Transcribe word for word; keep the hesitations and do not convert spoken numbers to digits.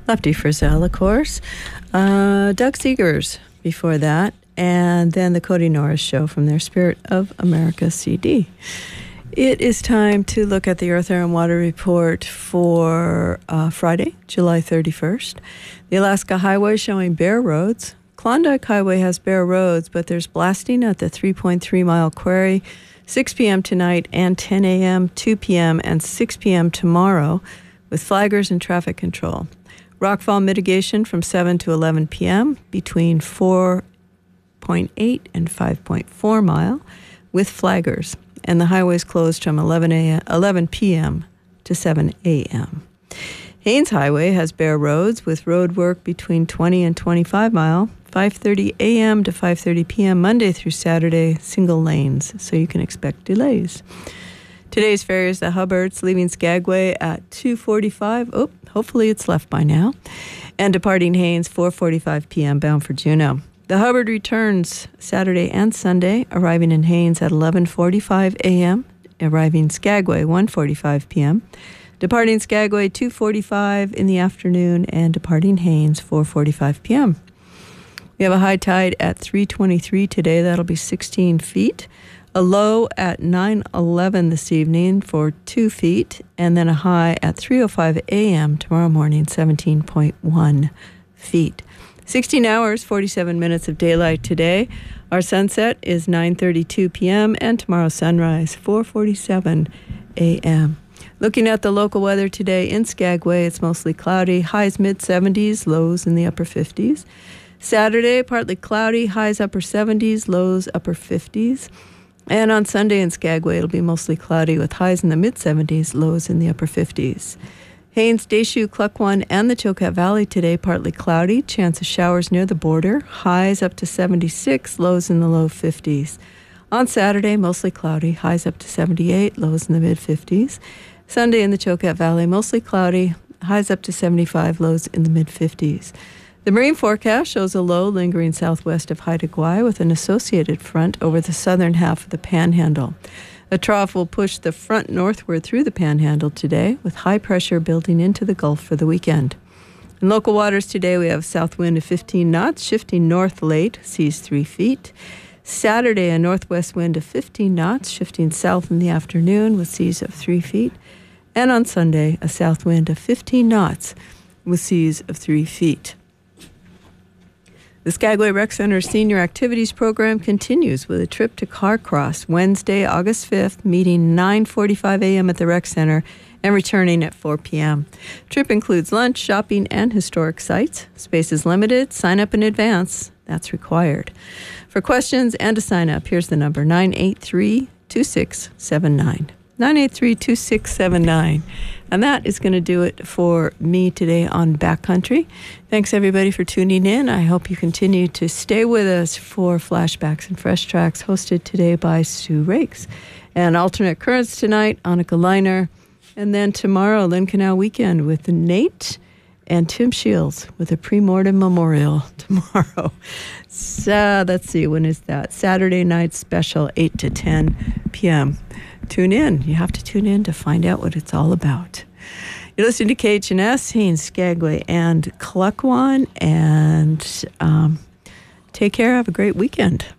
Lefty Frizzell, of course. Uh, Doug Seegers before that. And then the Cody Norris Show from their Spirit of America C D. It is time to look at the Earth, Air, and Water Report for uh, Friday, July thirty-first. The Alaska Highway showing bare roads. Klondike Highway has bare roads, but there's blasting at the three point three mile quarry, six p.m. tonight and ten a.m., two p.m., and six p.m. tomorrow with flaggers and traffic control. Rockfall mitigation from seven to eleven p.m. between four point eight and five point four mile with flaggers. And the highway is closed from eleven p.m. to seven a.m. Haines Highway has bare roads with road work between twenty and twenty-five mile, five thirty a.m. to five thirty p.m. Monday through Saturday, single lanes, so you can expect delays. Today's ferry is the Hubbards, leaving Skagway at two forty-five. Oh, hopefully it's left by now. And departing Haines, four forty-five p.m. bound for Juneau. The Hubbard returns Saturday and Sunday, arriving in Haines at eleven forty-five a.m., arriving Skagway one forty-five p.m., departing Skagway two forty-five in the afternoon, and departing Haines four forty-five p.m. We have a high tide at three twenty-three today. That'll be sixteen feet. A low at nine eleven this evening for two feet, and then a high at three oh five a.m. tomorrow morning, seventeen point one feet. sixteen hours, forty-seven minutes of daylight today. Our sunset is nine thirty-two p.m. and tomorrow's sunrise, four forty-seven a.m. Looking at the local weather today in Skagway, it's mostly cloudy, highs mid seventies, lows in the upper fifties. Saturday, partly cloudy, highs upper seventies, lows upper fifties. And on Sunday in Skagway, it'll be mostly cloudy with highs in the mid seventies, lows in the upper fifties. Haines, Deschutes, Klukwan, and the Chilkat Valley today, partly cloudy, chance of showers near the border, highs up to seventy-six, lows in the low fifties. On Saturday, mostly cloudy, highs up to seventy-eight, lows in the mid fifties. Sunday in the Chilkat Valley, mostly cloudy, highs up to seventy-five, lows in the mid fifties. The marine forecast shows a low lingering southwest of Haida Gwaii with an associated front over the southern half of the Panhandle. A trough will push the front northward through the Panhandle today, with high pressure building into the Gulf for the weekend. In local waters today, we have a south wind of fifteen knots, shifting north late, seas three feet. Saturday, a northwest wind of fifteen knots, shifting south in the afternoon with seas of three feet. And on Sunday, a south wind of fifteen knots with seas of three feet. The Skagway Rec Center Senior Activities Program continues with a trip to Carcross Wednesday, August fifth, meeting nine forty-five a.m. at the Rec Center and returning at four p.m. Trip includes lunch, shopping, and historic sites. Space is limited. Sign up in advance. That's required. For questions and to sign up, here's the number, nine eight three, two six seven nine. nine eight three, two six seven nine. And that is going to do it for me today on Backcountry. Thanks, everybody, for tuning in. I hope you continue to stay with us for Flashbacks and Fresh Tracks, hosted today by Sue Rakes. And Alternate Currents tonight, Annika Leiner. And then tomorrow, Lynn Canal Weekend with Nate and Tim Shields with a pre-mortem memorial tomorrow. So let's see, when is that? Saturday night special, eight to ten p.m. Tune in. You have to tune in to find out what it's all about. You're listening to K H N S, Haines, Skagway, and Klukwan. And um, take care. Have a great weekend.